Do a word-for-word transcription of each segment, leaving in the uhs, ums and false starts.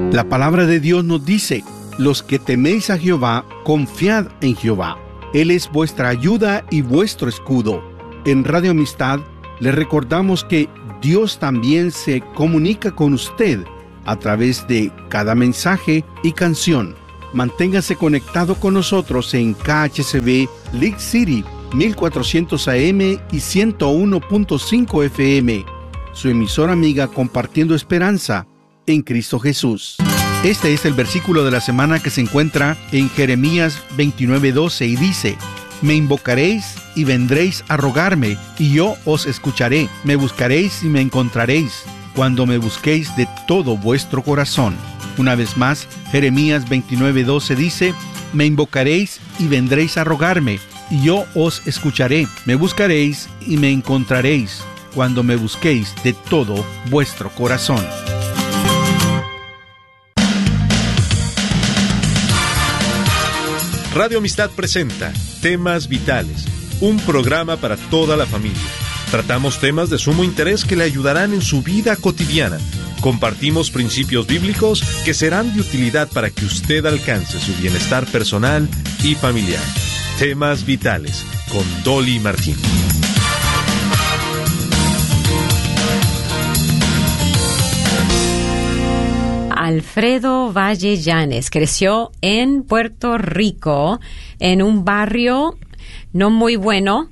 La palabra de Dios nos dice: los que teméis a Jehová, confiad en Jehová. Él es vuestra ayuda y vuestro escudo. En Radio Amistad le recordamos que Dios también se comunica con usted a través de cada mensaje y canción. Manténgase conectado con nosotros en K H C B League City mil cuatrocientos A M y ciento uno punto cinco F M, su emisora amiga compartiendo esperanza en Cristo Jesús. Este es el versículo de la semana que se encuentra en Jeremías veintinueve doce y dice: me invocaréis y vendréis a rogarme, y yo os escucharé. Me buscaréis y me encontraréis, cuando me busquéis de todo vuestro corazón. Una vez más, Jeremías veintinueve doce dice: me invocaréis y vendréis a rogarme, y yo os escucharé. Me buscaréis y me encontraréis, cuando me busquéis de todo vuestro corazón. Radio Amistad presenta Temas Vitales, un programa para toda la familia. Tratamos temas de sumo interés que le ayudarán en su vida cotidiana. Compartimos principios bíblicos que serán de utilidad para que usted alcance su bienestar personal y familiar. Temas Vitales, con Dolly Martín. Alfredo Valle Llanes creció en Puerto Rico, en un barrio no muy bueno.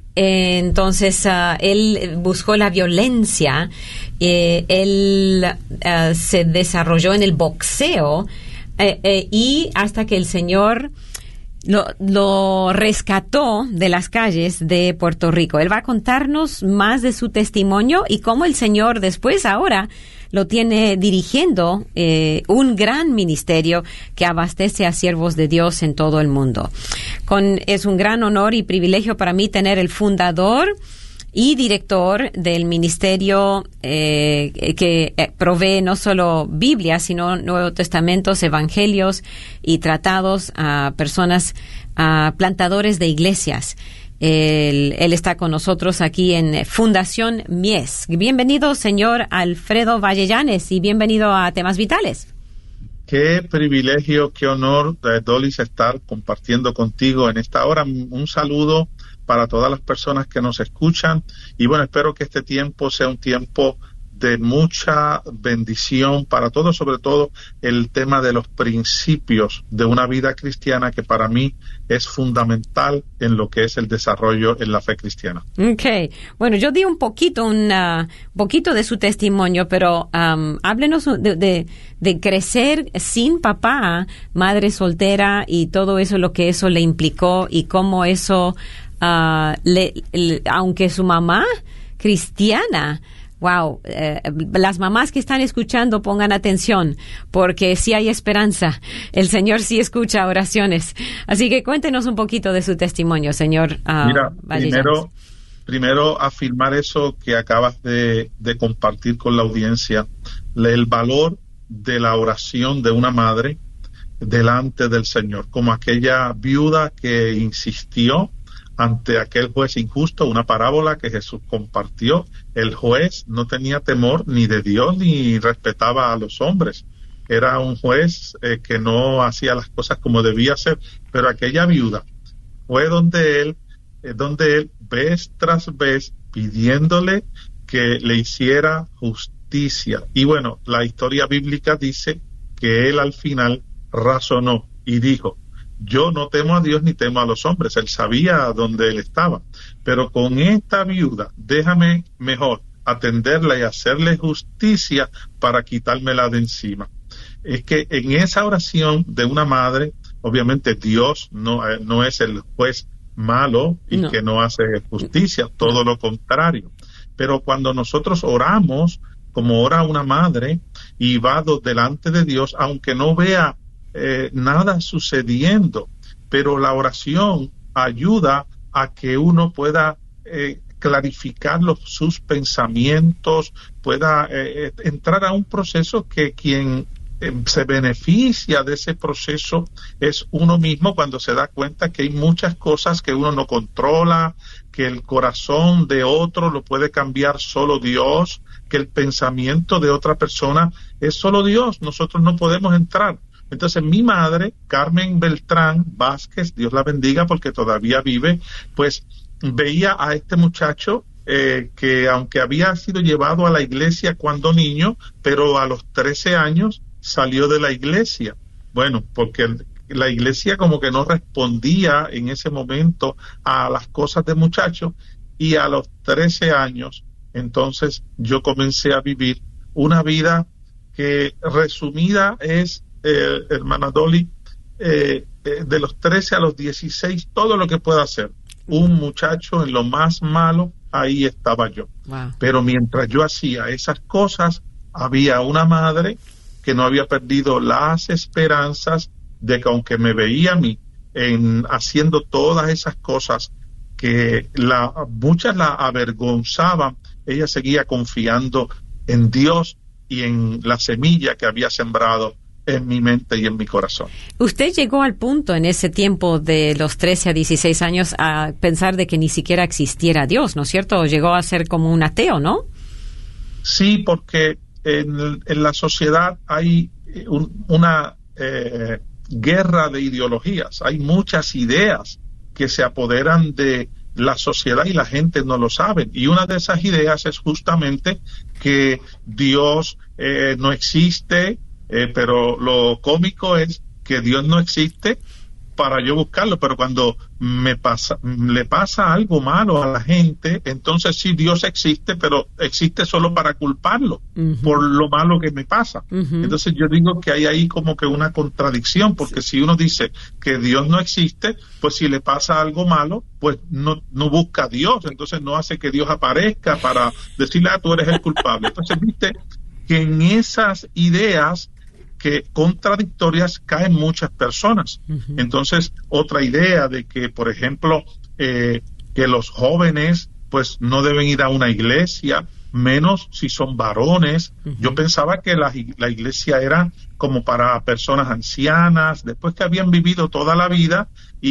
Entonces, uh, él buscó la violencia. Eh, él uh, se desarrolló en el boxeo eh, eh, y hasta que el Señor lo, lo rescató de las calles de Puerto Rico. Él va a contarnos más de su testimonio y cómo el Señor después, ahora, lo tiene dirigiendo eh, un gran ministerio que abastece a siervos de Dios en todo el mundo. Con, es un gran honor y privilegio para mí tener el fundador y director del ministerio eh, que eh, provee no solo Biblia, sino Nuevos Testamentos, evangelios y tratados a personas, a plantadores de iglesias. Él, él está con nosotros aquí en Fundación Mies. Bienvenido, señor Alfredo Valle Llanes, y bienvenido a Temas Vitales. Qué privilegio, qué honor, Dolly, estar compartiendo contigo en esta hora. Un saludo para todas las personas que nos escuchan. Y bueno, espero que este tiempo sea un tiempo de mucha bendición para todos, sobre todo el tema de los principios de una vida cristiana, que para mí es fundamental en lo que es el desarrollo en la fe cristiana. Okay, bueno, yo di un poquito, un uh, poquito de su testimonio, pero um, háblenos de, de, de crecer sin papá, madre soltera, y todo eso, lo que eso le implicó y cómo eso, uh, le, le, aunque su mamá cristiana. Wow, eh, las mamás que están escuchando, pongan atención, porque sí hay esperanza. El Señor sí escucha oraciones. Así que cuéntenos un poquito de su testimonio, señor. Uh, Mira, primero, primero afirmar eso que acabas de, de compartir con la audiencia, el valor de la oración de una madre delante del Señor, como aquella viuda que insistió ante aquel juez injusto, una parábola que Jesús compartió. El juez no tenía temor ni de Dios ni respetaba a los hombres. Era un juez eh, que no hacía las cosas como debía hacer, pero aquella viuda fue donde él, eh, donde él vez tras vez pidiéndole que le hiciera justicia. Y bueno, la historia bíblica dice que él al final razonó y dijo: yo no temo a Dios ni temo a los hombres. Él sabía dónde él estaba. Pero con esta viuda, déjame mejor atenderla y hacerle justicia para quitármela de encima. Es que en esa oración de una madre, obviamente Dios no, eh, no es el juez malo y no. que no hace justicia, todo lo contrario. Pero cuando nosotros oramos, como ora una madre, y va delante de Dios, aunque no vea Eh, nada sucediendo, pero la oración ayuda a que uno pueda eh, clarificar los, sus pensamientos, pueda eh, entrar a un proceso que quien eh, se beneficia de ese proceso es uno mismo, cuando se da cuenta que hay muchas cosas que uno no controla, que el corazón de otro lo puede cambiar solo Dios, que el pensamiento de otra persona es solo Dios, nosotros no podemos entrar. Entonces mi madre, Carmen Beltrán Vázquez, Dios la bendiga porque todavía vive, pues veía a este muchacho eh, que aunque había sido llevado a la iglesia cuando niño, pero a los trece años salió de la iglesia. Bueno, porque el, la iglesia como que no respondía en ese momento a las cosas del muchacho, y a los trece años entonces yo comencé a vivir una vida que resumida es, eh, hermana Dolly, eh, eh, de los trece a los dieciséis, todo lo que pueda hacer un muchacho en lo más malo, ahí estaba yo. Wow. Pero mientras yo hacía esas cosas, había una madre que no había perdido las esperanzas de que aunque me veía a mí en haciendo todas esas cosas que la, muchas la avergonzaban, ella seguía confiando en Dios y en la semilla que había sembrado en mi mente y en mi corazón. Usted llegó al punto en ese tiempo de los trece a dieciséis años a pensar de que ni siquiera existiera Dios, ¿no es cierto? Llegó a ser como un ateo, ¿no? Sí, porque en, en la sociedad hay un, una eh, guerra de ideologías, hay muchas ideas que se apoderan de la sociedad y la gente no lo sabe. Y una de esas ideas es justamente que Dios eh, no existe, eh, pero lo cómico es que Dios no existe para yo buscarlo, pero cuando me pasa, le pasa algo malo a la gente, entonces sí, Dios existe, pero existe solo para culparlo uh-huh. por lo malo que me pasa. Uh-huh. Entonces yo digo que hay ahí como que una contradicción, porque si uno dice que Dios no existe, pues si le pasa algo malo, pues no, no busca a Dios, entonces no hace que Dios aparezca para decirle, ah, tú eres el culpable. Entonces viste que en esas ideas que contradictorias caen muchas personas. Uh-huh. Entonces, otra idea de que, por ejemplo, eh, que los jóvenes pues no deben ir a una iglesia, menos si son varones. Uh-huh. Yo pensaba que la, la iglesia era como para personas ancianas, después que habían vivido toda la vida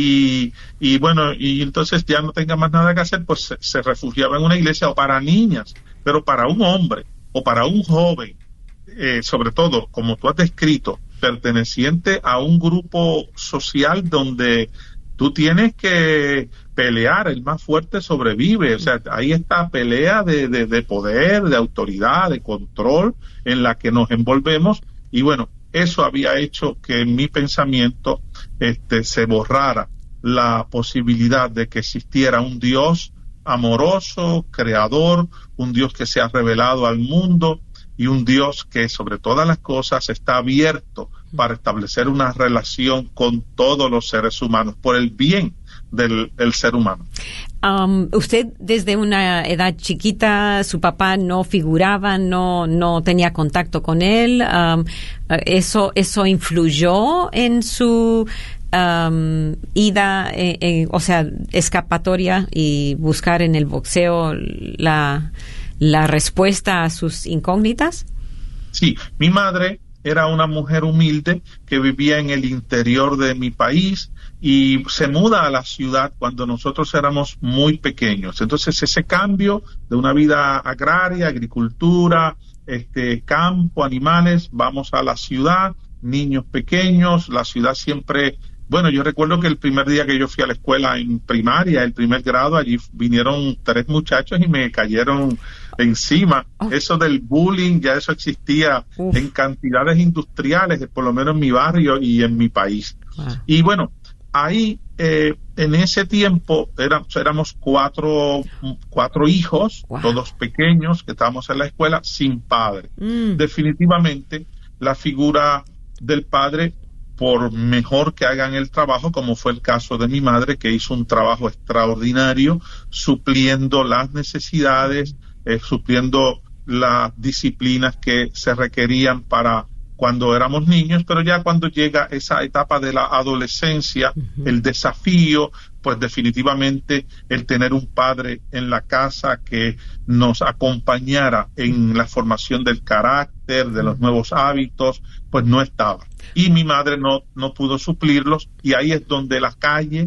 y, y bueno, y entonces ya no tengan más nada que hacer, pues se, se refugiaban en una iglesia, o para niñas, pero para un hombre o para un joven, Eh, sobre todo, como tú has descrito, perteneciente a un grupo social donde tú tienes que pelear, el más fuerte sobrevive, o sea, ahí está pelea de, de, de poder, de autoridad, de control en la que nos envolvemos, y bueno, eso había hecho que en mi pensamiento este, se borrara la posibilidad de que existiera un Dios amoroso, creador, un Dios que se ha revelado al mundo, y un Dios que sobre todas las cosas está abierto para establecer una relación con todos los seres humanos, por el bien del, del ser humano. Um, usted desde una edad chiquita, su papá no figuraba, no no tenía contacto con él. Um, eso eso influyó en su um, ida, eh, eh, o sea, escapatoria y buscar en el boxeo la la respuesta a sus incógnitas. Sí, mi madre era una mujer humilde que vivía en el interior de mi país y se muda a la ciudad cuando nosotros éramos muy pequeños. Entonces ese cambio de una vida agraria, agricultura, este campo, animales, vamos a la ciudad, niños pequeños, la ciudad siempre. Bueno, yo recuerdo que el primer día que yo fui a la escuela en primaria, el primer grado, allí vinieron tres muchachos y me cayeron encima. Oh. Eso del bullying, ya eso existía Uf. en cantidades industriales, por lo menos en mi barrio y en mi país. Wow. Y bueno, ahí, eh, en ese tiempo, era, éramos cuatro, cuatro hijos, wow. todos pequeños, que estábamos en la escuela, sin padre. Mm. Definitivamente, la figura del padre, por mejor que hagan el trabajo, como fue el caso de mi madre, que hizo un trabajo extraordinario, supliendo las necesidades, eh, supliendo las disciplinas que se requerían para cuando éramos niños, pero ya cuando llega esa etapa de la adolescencia, uh-huh. el desafío, pues definitivamente el tener un padre en la casa que nos acompañara en la formación del carácter, de los nuevos hábitos, pues no estaba. Y mi madre no, no pudo suplirlos, y ahí es donde la calle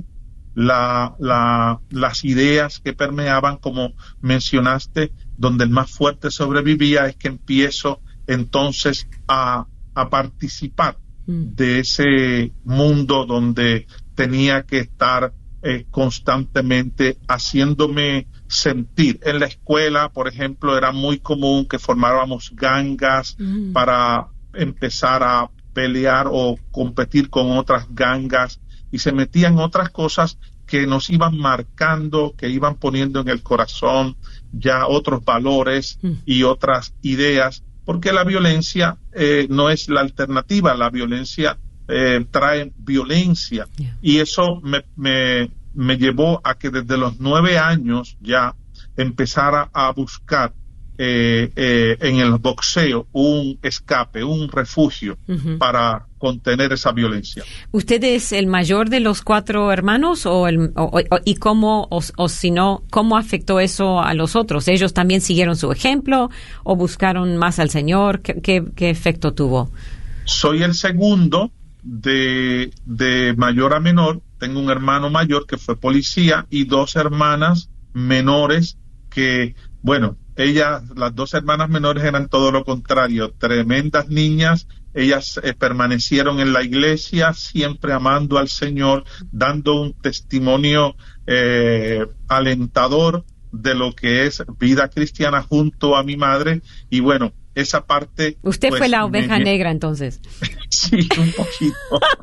la, la, las ideas que permeaban, como mencionaste, donde el más fuerte sobrevivía, es que empiezo entonces a, a participar mm. de ese mundo donde tenía que estar eh, constantemente haciéndome sentir. En la escuela, por ejemplo, era muy común que formáramos gangas mm. para empezar a pelear o competir con otras gangas, y se metían otras cosas que nos iban marcando, que iban poniendo en el corazón ya otros valores mm. y otras ideas, porque la violencia eh, no es la alternativa, la violencia eh, trae violencia, yeah. y eso me, me, me llevó a que desde los nueve años ya empezara a buscar eh, eh, en el boxeo un escape, un refugio uh-huh. para contener esa violencia. ¿Usted es el mayor de los cuatro hermanos o, el, o, o y cómo o, o si no cómo afectó eso a los otros? ¿Ellos también siguieron su ejemplo o buscaron más al Señor? ¿Qué, qué, qué efecto tuvo? Soy el segundo de, de mayor a menor. Tengo un hermano mayor que fue policía y dos hermanas menores que, bueno, ellas, las dos hermanas menores eran todo lo contrario, tremendas niñas. Ellas eh, permanecieron en la iglesia, siempre amando al Señor, dando un testimonio eh, alentador de lo que es vida cristiana junto a mi madre. Y bueno, esa parte... Usted pues, fue la oveja me... negra, entonces. Sí, un poquito.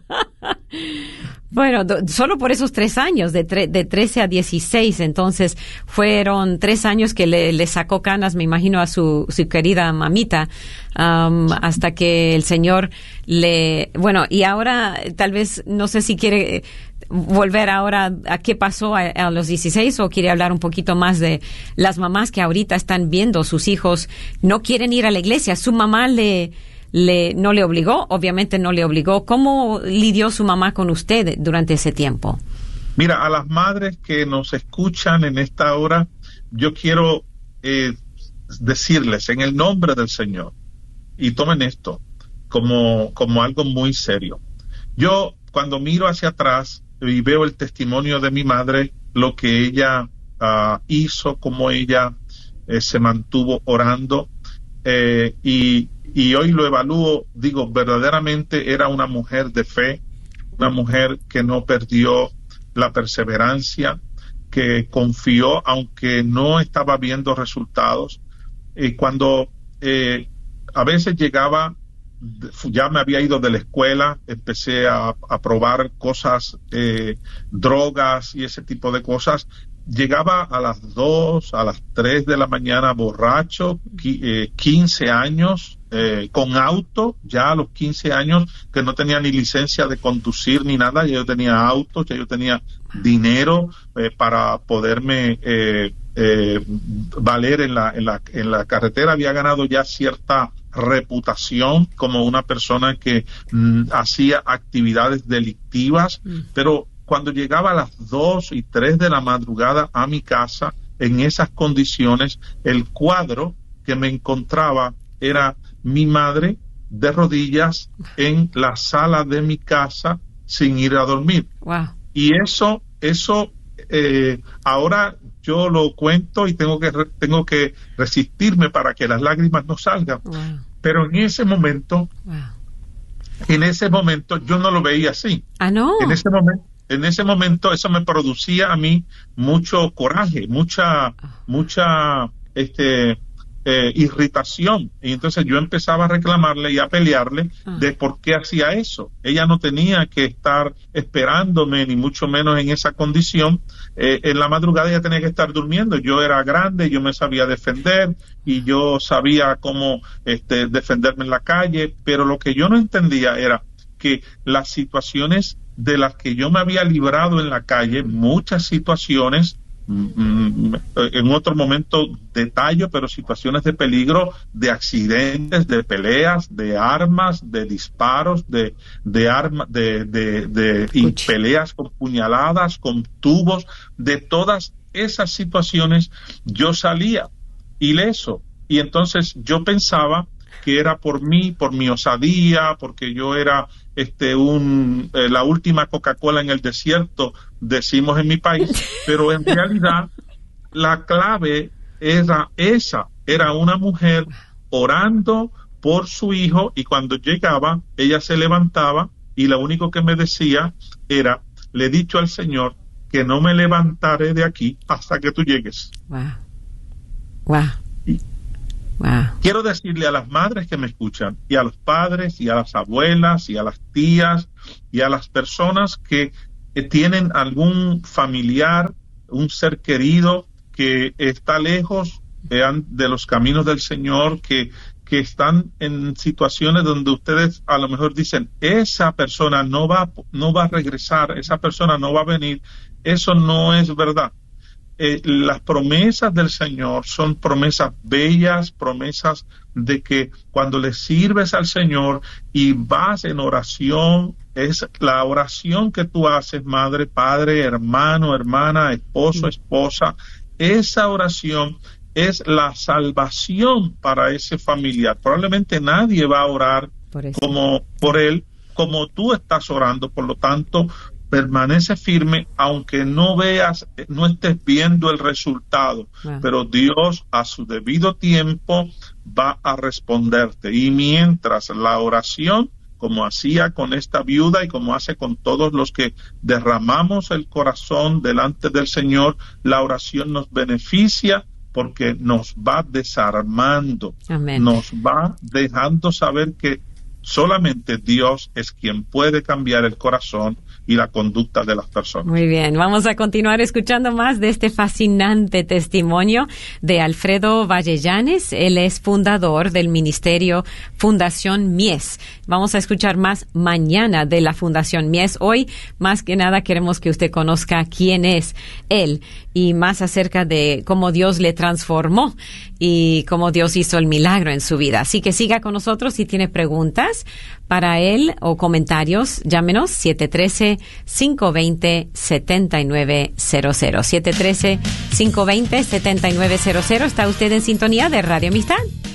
Bueno, do, solo por esos tres años, de, tre, de trece a dieciséis, entonces fueron tres años que le, le sacó canas, me imagino, a su, su querida mamita, um, hasta que el Señor le... Bueno, y ahora tal vez, no sé si quiere volver ahora a qué pasó a, a los dieciséis o quiere hablar un poquito más de las mamás que ahorita están viendo sus hijos, no quieren ir a la iglesia, su mamá le... Le, no le obligó, obviamente no le obligó. ¿Cómo lidió su mamá con usted durante ese tiempo? Mira, a las madres que nos escuchan en esta hora, yo quiero eh, decirles en el nombre del Señor, y tomen esto como, como algo muy serio. Yo, cuando miro hacia atrás y veo el testimonio de mi madre, lo que ella uh, hizo, cómo ella eh, se mantuvo orando, eh, y Y hoy lo evalúo, digo, verdaderamente era una mujer de fe, una mujer que no perdió la perseverancia, que confió aunque no estaba viendo resultados. Y cuando eh, a veces llegaba, ya me había ido de la escuela, empecé a, a probar cosas, eh, drogas y ese tipo de cosas. Llegaba a las dos, a las tres de la mañana borracho, quince años, eh, con auto, ya a los quince años, que no tenía ni licencia de conducir ni nada, ya yo tenía auto, ya yo tenía dinero eh, para poderme eh, eh, valer en la, en la, en la carretera. Había ganado ya cierta reputación como una persona que mm, hacía actividades delictivas, mm. pero cuando llegaba a las dos y tres de la madrugada a mi casa, en esas condiciones, el cuadro que me encontraba era mi madre de rodillas en la sala de mi casa sin ir a dormir. Wow. Y eso, eso eh, ahora yo lo cuento y tengo que, tengo que resistirme para que las lágrimas no salgan. Wow. Pero en ese momento, wow. en ese momento yo no lo veía así. Ah, no. En ese momento. En ese momento eso me producía a mí mucho coraje, mucha, mucha este, eh, irritación. Y entonces yo empezaba a reclamarle y a pelearle uh. de por qué hacía eso. Ella no tenía que estar esperándome, ni mucho menos en esa condición. Eh, en la madrugada ella tenía que estar durmiendo. Yo era grande, yo me sabía defender y yo sabía cómo este, defenderme en la calle. Pero lo que yo no entendía era que las situaciones de las que yo me había librado en la calle, muchas situaciones, mm, en otro momento detallo, pero situaciones de peligro, de accidentes, de peleas, de armas, de disparos, de de armas, de, de, de y peleas con puñaladas, con tubos, de todas esas situaciones yo salía ileso. Y entonces yo pensaba que era por mí, por mi osadía, porque yo era este un eh, la última Coca-Cola en el desierto, decimos en mi país, pero en realidad la clave era esa, era una mujer orando por su hijo, y cuando llegaba, ella se levantaba y lo único que me decía era: le he dicho al Señor que no me levantaré de aquí hasta que tú llegues. Wow. Wow. Y wow. Quiero decirle a las madres que me escuchan, y a los padres, y a las abuelas, y a las tías, y a las personas que, que tienen algún familiar, un ser querido que está lejos eh, de los caminos del Señor, que que están en situaciones donde ustedes a lo mejor dicen: esa persona no va, no va a regresar, esa persona no va a venir. Eso no es verdad. Eh, las promesas del Señor son promesas bellas, promesas de que cuando le sirves al Señor y vas en oración, es la oración que tú haces, madre, padre, hermano, hermana, esposo, esposa, esa oración es la salvación para ese familiar. Probablemente nadie va a orar por, como, por él como tú estás orando. Por lo tanto, permanece firme, aunque no veas, no estés viendo el resultado. Wow. Pero Dios a su debido tiempo va a responderte. Y mientras la oración, como hacía con esta viuda y como hace con todos los que derramamos el corazón delante del Señor, la oración nos beneficia, porque nos va desarmando. Amén. Nos va dejando saber que solamente Dios es quien puede cambiar el corazón y la conducta de las personas. Muy bien, vamos a continuar escuchando más de este fascinante testimonio de Alfredo Vallellanes. Él es fundador del ministerio Fundación Mies. Vamos a escuchar más mañana de la Fundación Mies. Hoy, más que nada, queremos que usted conozca quién es él y más acerca de cómo Dios le transformó y cómo Dios hizo el milagro en su vida. Así que siga con nosotros. Si tiene preguntas para él o comentarios, llámenos siete uno tres, cinco dos cero, siete nueve cero cero. siete uno tres, cinco dos cero, siete nueve cero cero. ¿Está usted en sintonía de Radio Amistad?